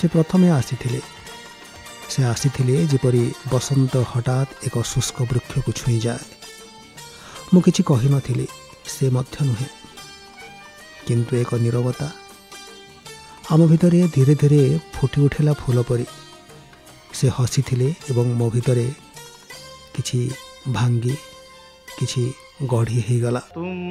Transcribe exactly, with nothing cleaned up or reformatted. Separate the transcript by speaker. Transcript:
Speaker 1: से प्रथमे आसीथिले से आसीथिले जेपरी बसंत हठात एक शुष्क वृक्ष को छुई जाए। मु किछि कहि नथिली, से मध्य नुहे, किंतु एक नीरवता आम भितरे धीरे धीरे फुटी उठेला फूल परी। से हसीथिले एवं मो भितरे किछि भांगी किछि गढ़ी हो गला।